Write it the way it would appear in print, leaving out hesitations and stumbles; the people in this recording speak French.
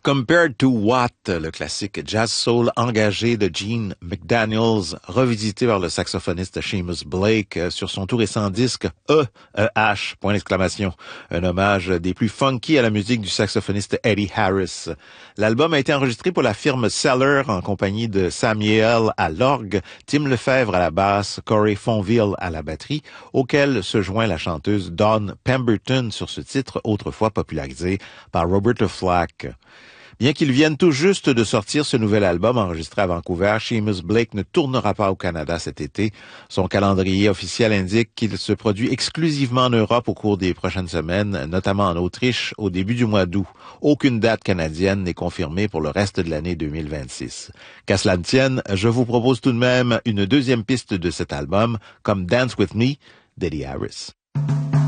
Compared to What, le classique jazz soul engagé de Gene McDaniels, revisité par le saxophoniste Seamus Blake sur son tout récent disque E-E-H, point d'exclamation, un hommage des plus funky à la musique du saxophoniste Eddie Harris. L'album a été enregistré pour la firme Cellar en compagnie de Samuel à l'orgue, Tim Lefebvre à la basse, Corey Fonville à la batterie, auquel se joint la chanteuse Dawn Pemberton sur ce titre autrefois popularisé par Roberta Flack. Bien qu'il vienne tout juste de sortir ce nouvel album enregistré à Vancouver, Seamus Blake ne tournera pas au Canada cet été. Son calendrier officiel indique qu'il se produit exclusivement en Europe au cours des prochaines semaines, notamment en Autriche au début du mois d'août. Aucune date canadienne n'est confirmée pour le reste de l'année 2026. Qu'à cela ne tienne, je vous propose tout de même une deuxième piste de cet album, comme Dance With Me d'Eddie Harris.